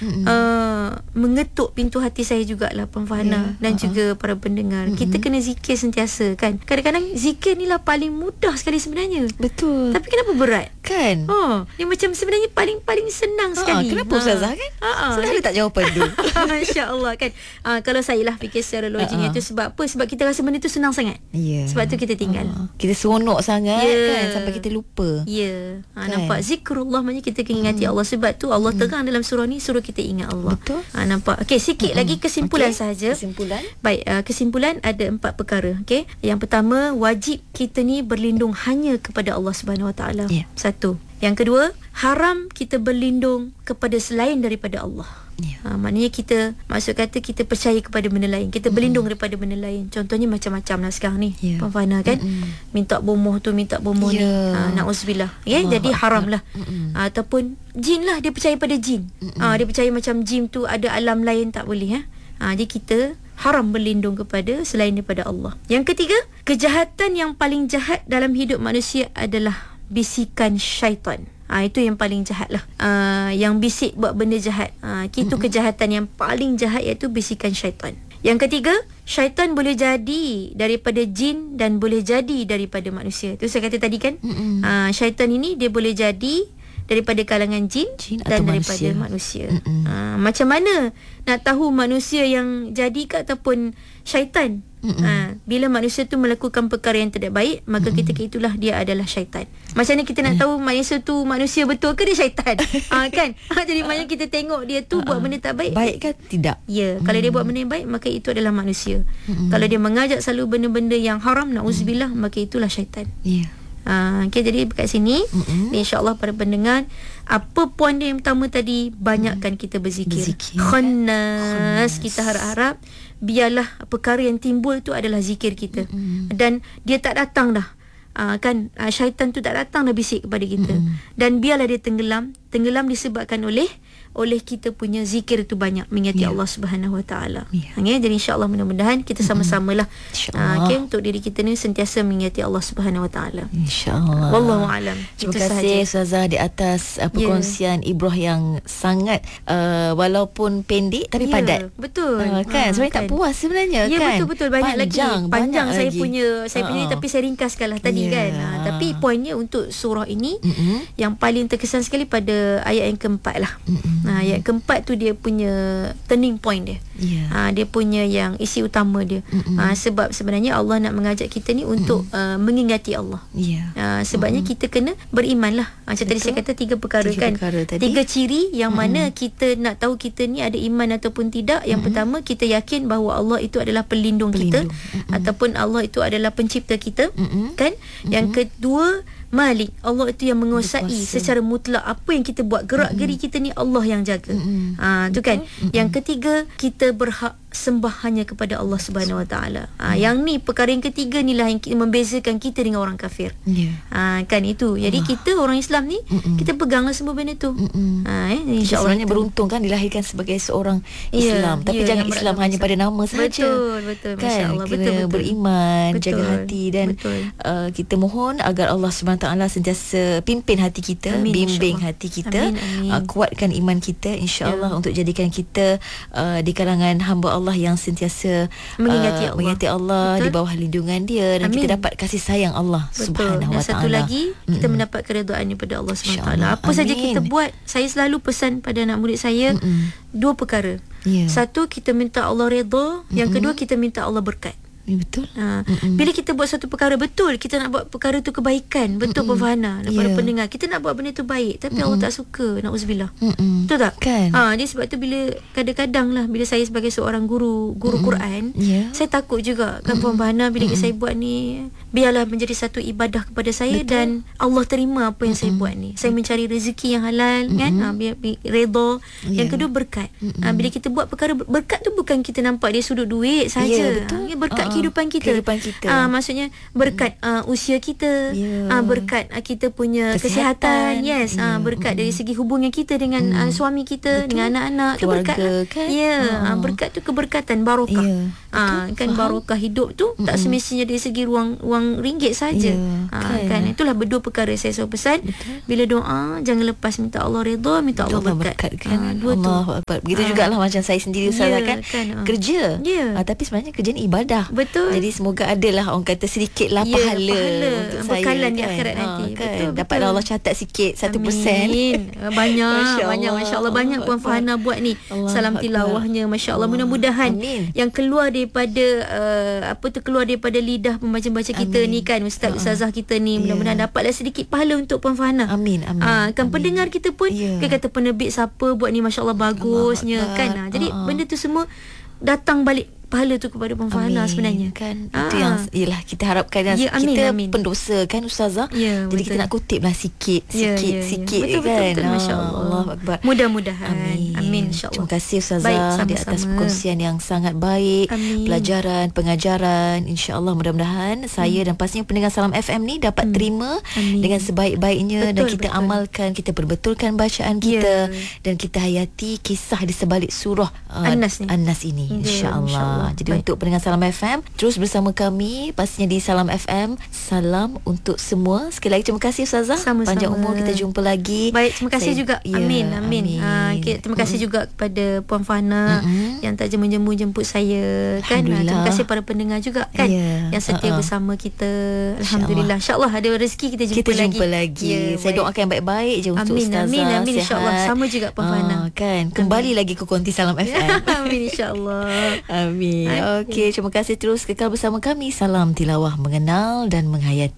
mengetuk pintu hati saya jugalah, Puan Fahana, dan juga para pendengar. Kita kena zikir sentiasa kan. Kadang-kadang zikir ni lah paling mudah sekali sebenarnya. Betul. Tapi kenapa berat? Kan? Dia macam sebenarnya paling senang sekali. Kenapa Ustazah kan? Selalu tak jawapan tu. Masya-Allah kan. Kalau saya lah fikir secara logiknya tu sebab apa? Sebab kita rasa benda tu senang sangat. Sebab tu kita tinggal. Kita seronok sangat kan sampai kita lupa. Kan? Nampak zikrullah maknanya kita kena ingati Allah. Sebab tu Allah terang dalam surah ni suruh kita ingat Allah. Betul. Nampak. Okey, sikit lagi kesimpulan sahaja. Kesimpulan. Baik, kesimpulan ada 4 perkara. Okey. Yang pertama, wajib kita ni berlindung hanya kepada Allah Subhanahu Wa Taala. Satu. Yang kedua, haram kita berlindung kepada selain daripada Allah. Maknanya kita, maksud kata kita percaya kepada benda lain, kita berlindung daripada benda lain. Contohnya macam-macam lah sekarang ni, Puan Fahana kan, minta bomoh tu, minta bomoh ni, na'udzubillah. Jadi haram lah. Ataupun jin lah, dia percaya pada jin. Dia percaya macam jin tu ada alam lain, tak boleh. Jadi kita haram berlindung kepada selain daripada Allah. Yang ketiga, kejahatan yang paling jahat dalam hidup manusia adalah bisikan syaitan. Itu yang paling jahat lah. Yang bisik buat benda jahat. Itu kejahatan yang paling jahat, iaitu bisikan syaitan. Yang ketiga, syaitan boleh jadi daripada jin dan boleh jadi daripada manusia. Itu saya kata tadi kan. Syaitan ini dia boleh jadi daripada kalangan jin dan daripada manusia. Macam mana nak tahu manusia yang jadi ke ataupun syaitan? Bila manusia tu melakukan perkara yang tidak baik, maka ketika itulah dia adalah syaitan. Macam mana kita nak tahu manusia tu manusia betul ke dia syaitan? Kan? Jadi maknanya kita tengok dia tu buat benda tak baik. Baik ke tidak? Kalau dia buat benda yang baik, maka itu adalah manusia. Kalau dia mengajak selalu benda-benda yang haram, na'udzubillah, maka itulah syaitan. Jadi dekat sini insya-Allah para pendengar, apa poin dia yang pertama tadi, banyakkan kita berzikir. Khannas. Kita harap-harap biarlah perkara yang timbul tu adalah zikir kita. Dan dia tak datang dah. Syaitan tu tak datang dah bisik kepada kita. Dan biarlah dia tenggelam disebabkan oleh kita punya zikir tu banyak, mengingati Allah Subhanahu Wa Taala. Jadi insya-Allah mudah-mudahan kita sama-samalah untuk diri kita ni sentiasa mengingati Allah Subhanahu Wa Taala. Insya-Allah. Wallahu alam. Terima kasih Ustazah di atas perkongsian ibrah yang sangat walaupun pendek tapi padat. Betul. Kan sebenarnya tak puas sebenarnya kan. Betul banyak panjang saya lagi. punya ni, tapi saya ringkaskanlah tadi kan. Tapi poinnya untuk surah ini yang paling terkesan sekali pada ayat yang keempat lah. Ayat keempat tu dia punya turning point dia. Dia punya yang isi utama dia. Sebab sebenarnya Allah nak mengajak kita ni untuk mengingati Allah. Sebabnya kita kena beriman lah. Macam tadi saya kata 3 perkara kan. 3 ciri yang mana kita nak tahu kita ni ada iman ataupun tidak. Yang pertama, kita yakin bahawa Allah itu adalah pelindung kita, ataupun Allah itu adalah pencipta kita, kan. Yang kedua, Malik, Allah itu yang menguasai secara mutlak apa yang kita buat, gerak-geri kita ni Allah yang jaga. Tu kan. Yang ketiga, kita berhak sembah hanya kepada Allah Subhanahu Wa Taala. Yang ni perkara yang ketiga ni lah yang membezakan kita dengan orang kafir. Kan itu. Jadi kita orang Islam ni kita peganglah semua benda tu. InsyaAllah beruntung kan dilahirkan sebagai seorang Islam. Tapi jangan Islam hanya pada nama saja. Betul. Kan? Masya-Allah. Kena beriman, jaga hati, dan kita mohon agar Allah Subhanahu Wa Taala sentiasa pimpin hati kita, bimbing hati kita, kuatkan iman kita insya-Allah, untuk jadikan kita di kalangan hamba Allah yang sentiasa mengingati Allah, di bawah lindungan Dia, dan kita dapat kasih sayang Allah Subhanahu Wa Taala. Satu lagi, kita mendapat keredaan daripada Allah Subhanahu Wa Taala. Apa saja kita buat, saya selalu pesan pada anak murid saya 2 perkara. Satu, kita minta Allah redha. Yang kedua, kita minta Allah berkat. Betul. Bila kita buat satu perkara, betul kita nak buat perkara tu kebaikan, betul Puan Fahana dan para pendengar, kita nak buat benda tu baik, tapi Allah tak suka, na'udzubillah. Betul tak? Kan? Dia sebab tu bila kadang-kadang lah, bila saya sebagai seorang guru Quran, saya takut juga kan Puan Fahana, bila saya buat ni, biarlah menjadi satu ibadah kepada saya, dan Allah terima apa yang saya buat ni. Saya mencari rezeki yang halal, kan, biar redha. Yang kedua, berkat. Bila kita buat perkara berkat tu, bukan kita nampak dia sudut duit saja. Berkat kehidupan kita. Maksudnya berkat usia kita, berkat kita punya kesihatan, berkat dari segi hubungan kita dengan suami kita, dengan anak-anak, tu berkat kan? Berkat tu keberkatan, barakah. Kan barokah hidup tu tak semestinya dari segi ruang seorang ringgit saja. Kan itulah berdua perkara saya selalu pesan. Bila doa jangan lepas minta Allah redha, minta Allah berkat kan. dua Allah tu. Begitu jugalah macam saya sendiri Ustazah kan kerja. Tapi sebenarnya kerja ni ibadah. Betul. Jadi semoga adalah orang kata sedikitlah pahala untuk saya bekalan di kan. akhirat nanti. Betul. Dapat Allah catat sikit 1%. Masya Allah banyak Puan Farhana buat ni. Salam tilawahnya masya Allah. Mudah-mudahan yang keluar daripada keluar daripada lidah pembaca-baca kita ni kan, ustazah kita ni, mudah-mudahan dapatlah sedikit pahala untuk Puan Farhana. Amin. Kan pendengar kita pun kan kata penerbit siapa buat ni masya Allah bagusnya kan. Jadi benda tu semua datang balik pahala tu kepada Puan Farhana sebenarnya kan. Itu yang ialah kita harapkan kita pendosa kan Ustazah. Jadi betul. Kita nak kutiplah sikit betul, kan. Betul, masya-Allah. Allah Akbar. Mudah-mudahan. Amin insya-Allah. Terima kasih Ustazah di atas perkongsian yang sangat baik. Pelajaran, pengajaran, insya-Allah mudah-mudahan saya dan pastinya pendengar Salam FM ni dapat terima dengan sebaik-baiknya dan kita amalkan, kita perbetulkan bacaan kita dan kita hayati kisah di sebalik surah An-Nas ini insya-Allah. Jadi untuk pendengar Salam FM terus bersama kami pastinya di Salam FM. Salam untuk semua. Sekali lagi terima kasih Ustazah. Sama-sama. Panjang umur, kita jumpa lagi. Baik, terima kasih juga. Amin. Terima kasih juga kepada Puan Farhana yang tak jemput saya kan. Terima kasih para pendengar juga kan yang setia bersama kita. Alhamdulillah. InsyaAllah ada rezeki kita jumpa lagi. Saya doakan yang baik-baik je untuk Ustazah. Amin insyaAllah. Sama juga Puan Farhana kan. Kembali lagi ke Konti Salam FM. Amin insyaAllah. Amin. Okey, terima kasih terus kekal bersama kami. Salam tilawah, mengenal dan menghayati.